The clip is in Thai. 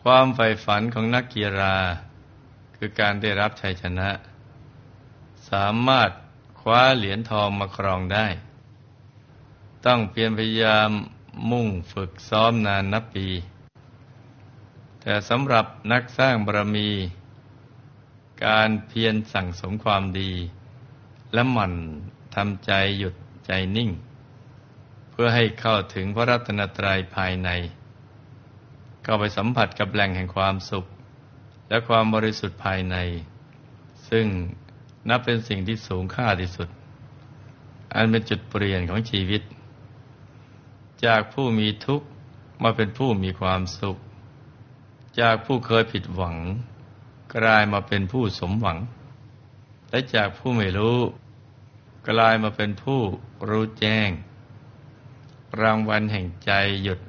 ความใฝ่ฝันของนักกีฬาคือการได้รับชัยชนะสามารถคว้าเหรียญทองมาครองได้ต้องเพียรพยายามมุ่งฝึกซ้อมนานนับปีแต่สำหรับนักสร้างบารมีการเพียรสั่งสมความดีและหมั่นทำใจหยุดใจนิ่งเพื่อให้เข้าถึงพระรัตนตรัยภายในเข้าไปสัมผัสกับแหล่งแห่งความสุขและความบริสุทธิ์ภายในซึ่งนับเป็นสิ่งที่สูงค่าที่สุดอันเป็นจุดเปลี่ยนของชีวิตจากผู้มีทุกข์มาเป็นผู้มีความสุขจากผู้เคยผิดหวังกลายมาเป็นผู้สมหวังและจากผู้ไม่รู้กลายมาเป็นผู้รู้แจ้งรางวัลแห่งใจหยุด